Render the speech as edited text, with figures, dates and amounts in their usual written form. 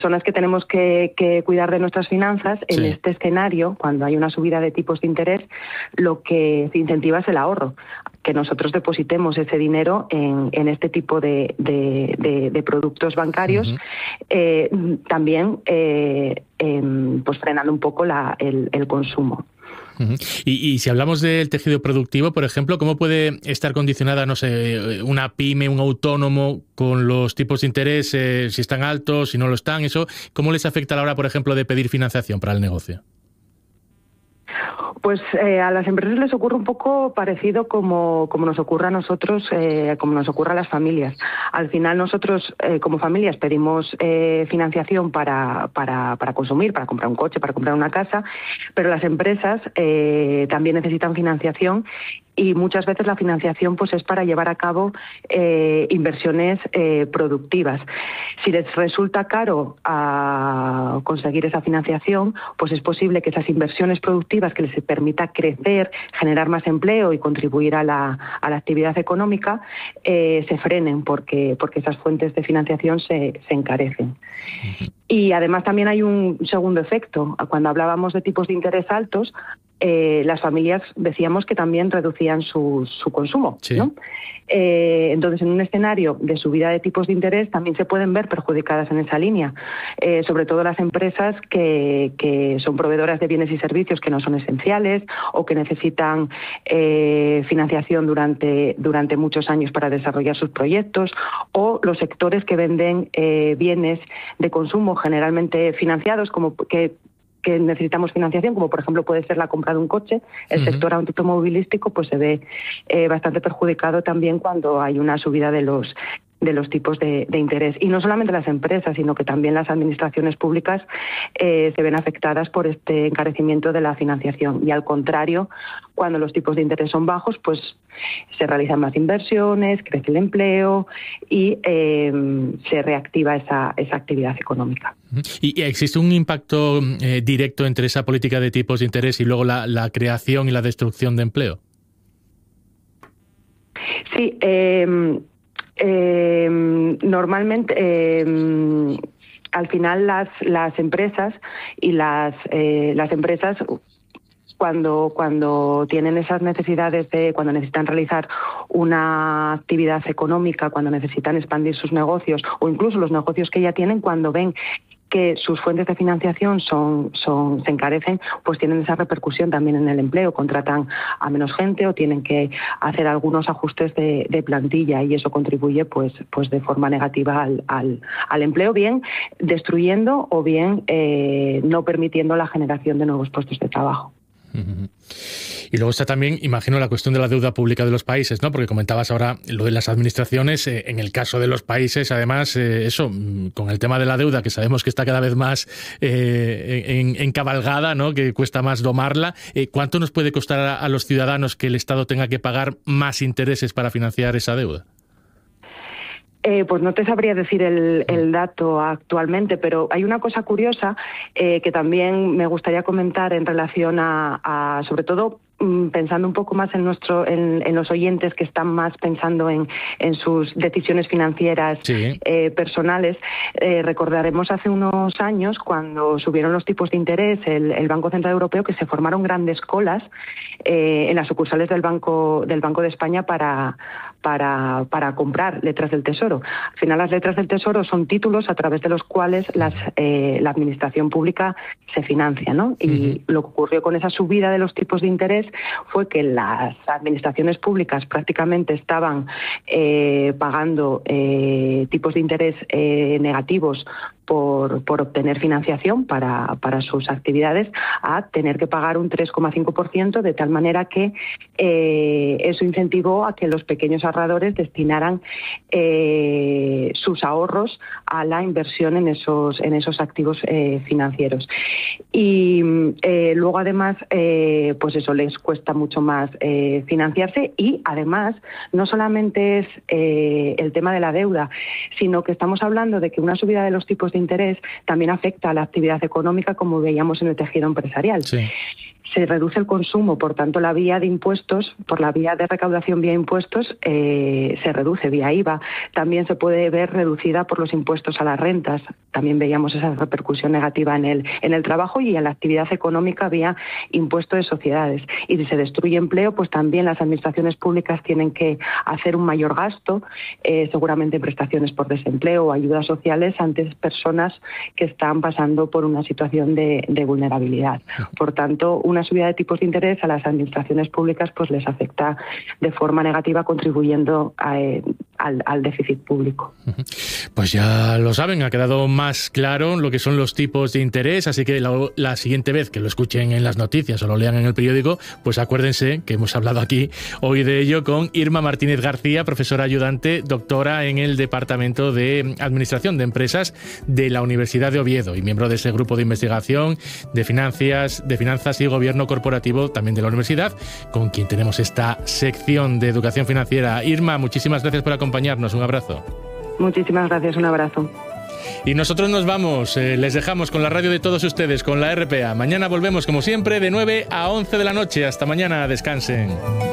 personas que tenemos que cuidar de nuestras finanzas, en este escenario, cuando hay una subida de tipos de interés, lo que se incentiva es el ahorro, que nosotros depositemos ese dinero en este tipo de productos bancarios, también pues frenando un poco el consumo. Y si hablamos del tejido productivo, por ejemplo, ¿cómo puede estar condicionada, no sé, una pyme, un autónomo con los tipos de interés, si están altos, si no lo están? Eso, ¿cómo les afecta a la hora, por ejemplo, de pedir financiación para el negocio? Pues a las empresas les ocurre un poco parecido como nos ocurre a nosotros, como nos ocurre a las familias. Al final nosotros como familias pedimos financiación para consumir, para comprar un coche, para comprar una casa, pero las empresas también necesitan financiación. Y muchas veces la financiación pues es para llevar a cabo inversiones productivas. Si les resulta caro conseguir esa financiación, pues es posible que esas inversiones productivas que les permita crecer, generar más empleo y contribuir a la actividad económica se frenen porque esas fuentes de financiación se encarecen. Y además también hay un segundo efecto. Cuando hablábamos de tipos de interés altos, las familias decíamos que también reducían su consumo, ¿no? Entonces, en un escenario de subida de tipos de interés también se pueden ver perjudicadas en esa línea, sobre todo las empresas que son proveedoras de bienes y servicios que no son esenciales o que necesitan financiación durante muchos años para desarrollar sus proyectos, o los sectores que venden bienes de consumo generalmente financiados, como que necesitamos financiación, como por ejemplo puede ser la compra de un coche. El sector automovilístico pues se ve bastante perjudicado también cuando hay una subida de los tipos de interés. Y no solamente las empresas, sino que también las administraciones públicas se ven afectadas por este encarecimiento de la financiación. Y al contrario, cuando los tipos de interés son bajos, pues se realizan más inversiones, crece el empleo y se reactiva esa actividad económica. ¿Y existe un impacto directo entre esa política de tipos de interés y luego la creación y la destrucción de empleo? Sí, normalmente al final las empresas y las empresas cuando tienen esas necesidades cuando necesitan realizar una actividad económica, cuando necesitan expandir sus negocios o incluso los negocios que ya tienen, cuando ven que sus fuentes de financiación se encarecen, pues tienen esa repercusión también en el empleo, contratan a menos gente o tienen que hacer algunos ajustes de plantilla, y eso contribuye pues de forma negativa al empleo, bien destruyendo o bien no permitiendo la generación de nuevos puestos de trabajo. Y luego está también, imagino, la cuestión de la deuda pública de los países, ¿no? Porque comentabas ahora lo de las administraciones. En el caso de los países, además, eso, con el tema de la deuda, que sabemos que está cada vez más en cabalgada, ¿no? Que cuesta más domarla. ¿Cuánto nos puede costar a los ciudadanos que el Estado tenga que pagar más intereses para financiar esa deuda? Pues no te sabría decir el dato actualmente, pero hay una cosa curiosa que también me gustaría comentar en relación a sobre todo pensando un poco más en los oyentes que están más pensando en sus decisiones financieras personales. Recordaremos hace unos años, cuando subieron los tipos de interés, el Banco Central Europeo, que se formaron grandes colas en las sucursales del Banco de España para comprar letras del Tesoro. Al final, las letras del Tesoro son títulos a través de los cuales la administración pública se financia, ¿no? Y lo que ocurrió con esa subida de los tipos de interés fue que las administraciones públicas prácticamente estaban pagando tipos de interés negativos por obtener financiación para sus actividades, a tener que pagar un 3,5%, de tal manera que eso incentivó a que los pequeños ahorradores destinaran sus ahorros a la inversión en esos activos financieros. Y luego, además, pues eso les cuesta mucho más financiarse, y además no solamente es el tema de la deuda, sino que estamos hablando de que una subida de los tipos de interés también afecta a la actividad económica, como veíamos en el tejido empresarial. Sí. se reduce el consumo, por tanto la vía de impuestos, por la vía de recaudación vía impuestos, se reduce vía IVA. También se puede ver reducida por los impuestos a las rentas. También veíamos esa repercusión negativa en el trabajo y en la actividad económica vía impuesto de sociedades. Y si se destruye empleo, pues también las administraciones públicas tienen que hacer un mayor gasto, seguramente prestaciones por desempleo o ayudas sociales ante personas que están pasando por una situación de vulnerabilidad. Por tanto, una subida de tipos de interés a las administraciones públicas pues les afecta de forma negativa, contribuyendo al déficit público. Pues ya lo saben, ha quedado más claro lo que son los tipos de interés, así que la siguiente vez que lo escuchen en las noticias o lo lean en el periódico, pues acuérdense que hemos hablado aquí hoy de ello con Irma Martínez García, profesora ayudante, doctora en el Departamento de Administración de Empresas de la Universidad de Oviedo y miembro de ese grupo de investigación de finanzas y gobierno corporativo también de la universidad, con quien tenemos esta sección de educación financiera. Irma, muchísimas gracias por acompañarnos. Un abrazo. Muchísimas gracias. Un abrazo. Y nosotros nos vamos, les dejamos con la radio de todos ustedes, con la RPA. Mañana volvemos como siempre de 9 a 11 de la noche. Hasta mañana, descansen.